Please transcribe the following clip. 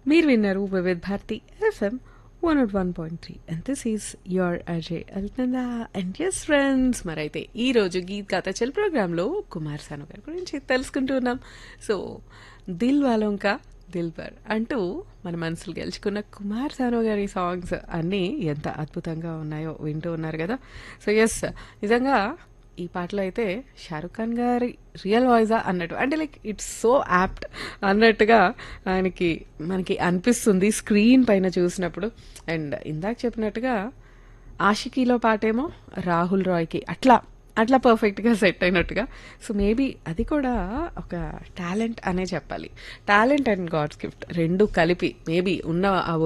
మీరు విన్నారు Vividh Bharati FM 101.3 and this is your Ajay అల్నందా and yes friends. మరైతే ఈ రోజు గీత్ గాతా చల్ ప్రోగ్రాంలో కుమార్ సాను గారి గురించి తెలుసుకుంటూ ఉన్నాం. సో దిల్ వాలోంకా దిల్ పర్ అంటూ మన మనసులు గెలుచుకున్న కుమార్ సాను గారి సాంగ్స్ అన్నీ ఎంత అద్భుతంగా ఉన్నాయో వింటూ ఉన్నారు కదా. సో ఎస్, నిజంగా ఈ పాటలో అయితే షారుఖ్ ఖాన్ గారి రియల్ వాయిసా అన్నట్టు, అంటే లైక్ ఇట్స్ సో యాప్ట్ అన్నట్టుగా మనకి అనిపిస్తుంది స్క్రీన్ పైన చూసినప్పుడు. అండ్ ఇందాక చెప్పినట్టుగా ఆషికీలో పాటేమో రాహుల్ రాయ్కి అట్లా అట్లా పర్ఫెక్ట్గా సెట్ అయినట్టుగా. సో మేబీ అది కూడా ఒక టాలెంట్ అనే చెప్పాలి. టాలెంట్ అండ్ గాడ్స్ గిఫ్ట్ రెండు కలిపి మేబీ ఉన్న ఆ